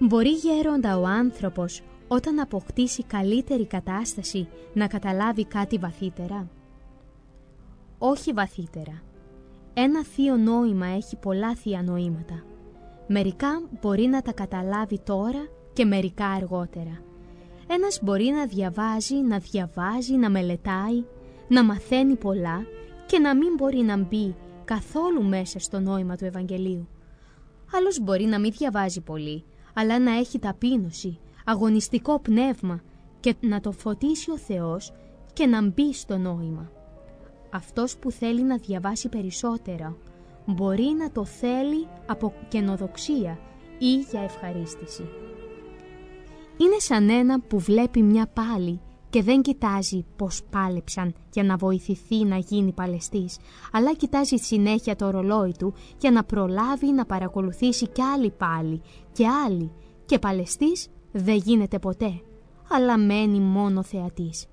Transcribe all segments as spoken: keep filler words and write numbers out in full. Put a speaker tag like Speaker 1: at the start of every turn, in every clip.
Speaker 1: Μπορεί γέροντα ο άνθρωπος όταν αποκτήσει καλύτερη κατάσταση να καταλάβει κάτι βαθύτερα? Όχι βαθύτερα. Ένα θείο νόημα έχει πολλά θεία νοήματα. Μερικά μπορεί να τα καταλάβει τώρα και μερικά αργότερα. Ένας μπορεί να διαβάζει, να διαβάζει, να μελετάει, να μαθαίνει πολλά και να μην μπορεί να μπει καθόλου μέσα στο νόημα του Ευαγγελίου. Άλλος μπορεί να μην διαβάζει πολύ, αλλά να έχει ταπείνωση, αγωνιστικό πνεύμα και να το φωτίσει ο Θεός και να μπει στο νόημα. Αυτός που θέλει να διαβάσει περισσότερα μπορεί να το θέλει από καινοδοξία ή για ευχαρίστηση. Είναι σαν ένα που βλέπει μια πάλη και δεν κοιτάζει πώς πάλεψαν για να βοηθηθεί να γίνει παλαιστής, αλλά κοιτάζει συνέχεια το ρολόι του για να προλάβει να παρακολουθήσει κι άλλη πάλη και άλλη, και παλαιστής δεν γίνεται ποτέ, αλλά μένει μόνο θεατής.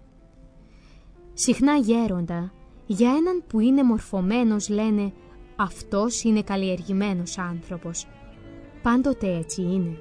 Speaker 1: Συχνά γέροντα, για έναν που είναι μορφωμένος λένε «αυτός είναι καλλιεργημένος άνθρωπος». Πάντοτε έτσι είναι.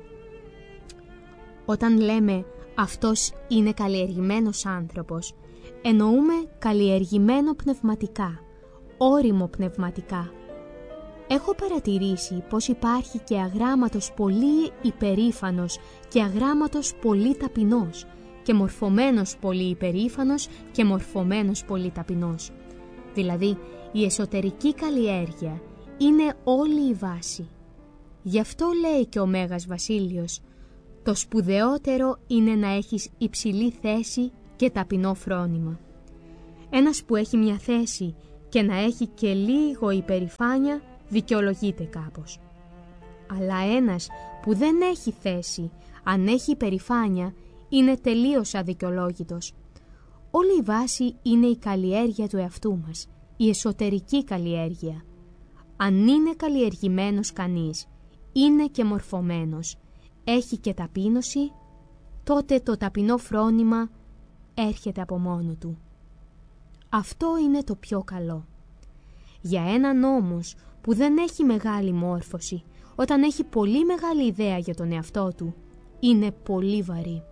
Speaker 1: Όταν λέμε «αυτός είναι καλλιεργημένος άνθρωπος», εννοούμε καλλιεργημένο πνευματικά, όριμο πνευματικά. Έχω παρατηρήσει πως υπάρχει και αγράμματος πολύ υπερήφανος και αγράμματος πολύ ταπεινός και μορφωμένος πολύ υπερήφανος και μορφωμένος πολύ ταπεινός. Δηλαδή, η εσωτερική καλλιέργεια είναι όλη η βάση. Γι' αυτό λέει και ο Μέγας Βασίλειος, το σπουδαιότερο είναι να έχεις υψηλή θέση και ταπεινό φρόνημα. Ένας που έχει μια θέση και να έχει και λίγο υπερηφάνεια δικαιολογείται κάπως. Αλλά ένας που δεν έχει θέση, αν έχει υπερηφάνεια, είναι τελείως αδικαιολόγητος. Όλη η βάση είναι η καλλιέργεια του εαυτού μας, η εσωτερική καλλιέργεια. Αν είναι καλλιεργημένος κανείς, είναι και μορφωμένος, έχει και ταπείνωση, τότε το ταπεινό φρόνημα έρχεται από μόνο του. Αυτό είναι το πιο καλό. Για έναν όμως που δεν έχει μεγάλη μόρφωση, όταν έχει πολύ μεγάλη ιδέα για τον εαυτό του, είναι πολύ βαρύ.